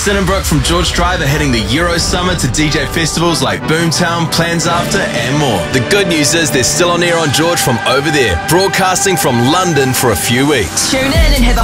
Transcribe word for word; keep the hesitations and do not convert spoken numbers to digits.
Sinnenbrook from George Drive are heading the Euro Summer to D J festivals like Boomtown, Plans After and more. The good news is they're still on air on George from over there, broadcasting from London for a few weeks. Tune in and have a